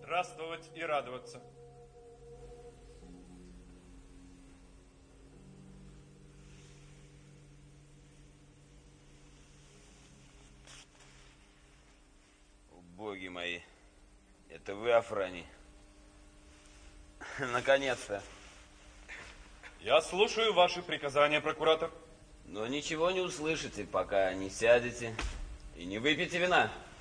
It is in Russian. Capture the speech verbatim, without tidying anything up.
Здравствовать и радоваться. Боги мои, это вы, Афраний? Наконец-то. Я слушаю ваши приказания, прокуратор. Но ничего не услышите, пока не сядете и не выпьете вина.